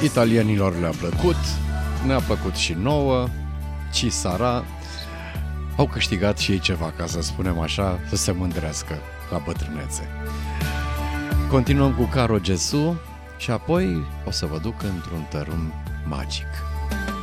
Italienilor le-a plăcut, ne-a plăcut și nouă. Ci Sara au câștigat și ei ceva, ca să spunem așa, să se mândrească la bătrânețe. Continuăm cu Caro Gesu și apoi o să vă duc într-un tărâm magic.